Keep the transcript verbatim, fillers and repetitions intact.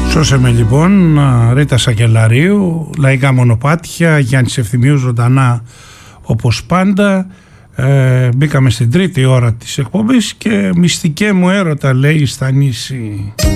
Σώσε με λοιπόν, Ρίτα Σακελαρίου, Λαϊκά Μονοπάτια, Γιάννης Ευθυμίου ζωντανά όπως πάντα. Ε, μπήκαμε στην τρίτη ώρα της εκπομπής και μυστικέ μου έρωτα λέει στα νήσι.